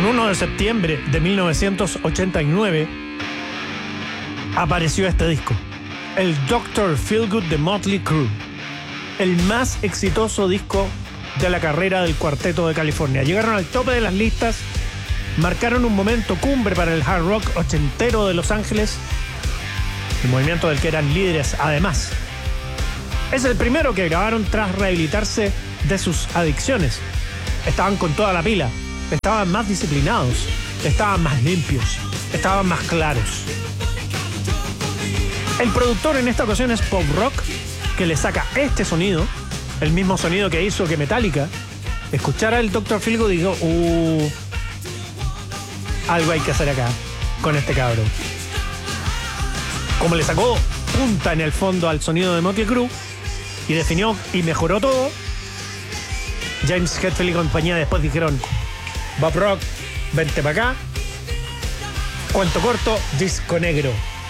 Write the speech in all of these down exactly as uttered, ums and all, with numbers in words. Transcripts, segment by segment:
Un uno de septiembre de mil novecientos ochenta y nueve apareció este disco, el doctor Feelgood de Motley Crue, el más exitoso disco de la carrera del Cuarteto de California. Llegaron al tope de las listas, marcaron un momento cumbre para el hard rock ochentero de Los Ángeles, el movimiento del que eran líderes además. Es el primero que grabaron tras rehabilitarse de sus adicciones. Estaban con toda la pila, estaban más disciplinados, estaban más limpios, estaban más claros. El productor en esta ocasión es Pop Rock, que le saca este sonido, el mismo sonido que hizo que Metallica escuchara el doctor Feelgood y dijo, uh, algo hay que hacer acá con este cabrón. Como le sacó punta en el fondo al sonido de Motley Crue y definió y mejoró todo, James Hetfield y compañía después dijeron, Bob Rock, vente para acá, cuento corto, disco negro.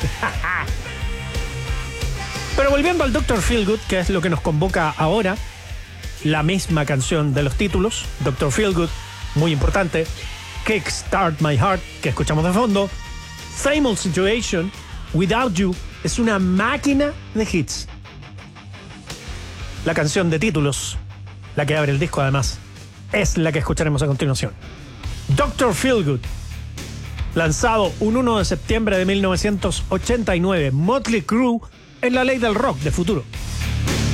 Pero volviendo al doctor Feelgood, que es lo que nos convoca ahora, la misma canción de los títulos, doctor Feelgood, muy importante, Kickstart My Heart, que escuchamos de fondo, Same Old Situation, Without You, es una máquina de hits. La canción de títulos, la que abre el disco además, es la que escucharemos a continuación. doctor Feelgood, lanzado un uno de septiembre de mil novecientos ochenta y nueve, Motley Crue en la ley del rock de futuro.